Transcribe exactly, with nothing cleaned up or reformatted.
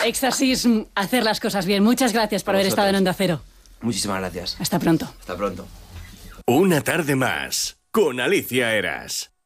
Éxtasis, hacer las cosas bien. Muchas gracias por A haber vosotros. estado en Onda Cero. Muchísimas gracias. Hasta pronto. Hasta pronto. Una tarde más con Alicia Eras.